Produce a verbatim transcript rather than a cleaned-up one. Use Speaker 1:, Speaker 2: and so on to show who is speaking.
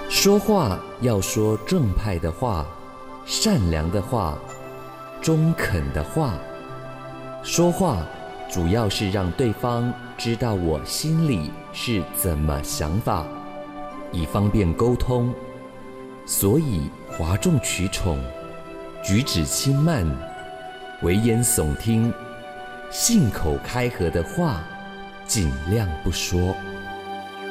Speaker 1: 说话要说正派的话，善良的话，中肯的话。说话主要是让对方知道我心里是怎么想法，以方便沟通。所以哗众取宠、举止轻慢、危言耸听、信口开河的话，尽量不说。